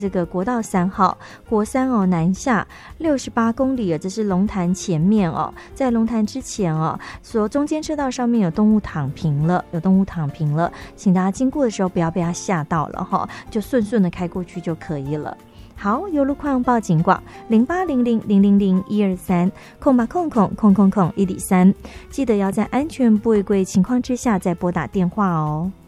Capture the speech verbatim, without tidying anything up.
这个国道三号国三哦南下六十八公里，这是龙潭前面哦，在龙潭之前哦，所中间车道上面有动物躺平了，有动物躺平了，请大家经过的时候不要被它吓到了哈、哦，就顺顺的开过去就可以了。好，有路况报警广零八零零零零零一二三空八空空空空空一里三，记得要在安全不违规情况之下再拨打电话哦。